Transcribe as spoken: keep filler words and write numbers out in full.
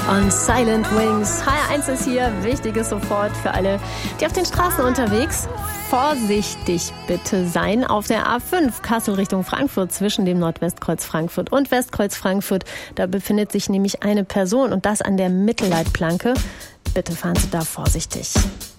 On Silent Wings. H R eins ist hier. Wichtiges sofort für alle, die auf den Straßen unterwegs vorsichtig bitte sein. Auf der A fünf Kassel Richtung Frankfurt zwischen dem Nordwestkreuz Frankfurt und Westkreuz Frankfurt. Da befindet sich nämlich eine Person und das an der Mittelleitplanke. Bitte fahren Sie da vorsichtig.